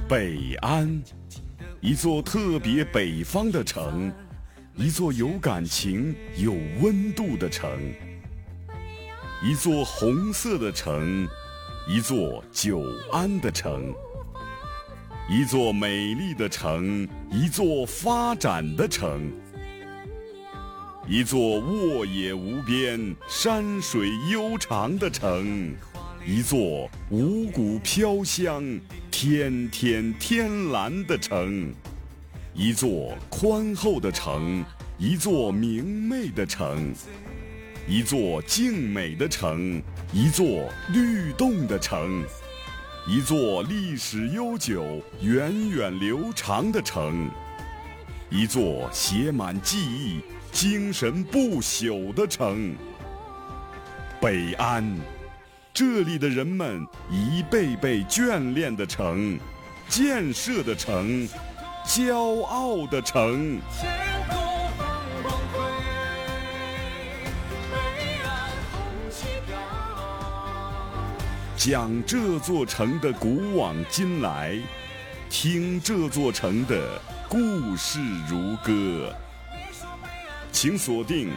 北安，一座特别北方的城，一座有感情、有温度的城，一座红色的城，一座久安的城，一座美丽的城，一座发展的城，一座沃野无边、山水悠长的城，一座五谷飘香、天天天蓝的城，一座宽厚的城，一座明媚的城，一座静美的城，一座律动的城，一座历史悠久、源远流长的城，一座写满记忆、精神不朽的城。北安，这里的人们一辈辈眷恋的城，建设的城，骄傲的城。讲这座城的古往今来，听这座城的故事如歌。请锁定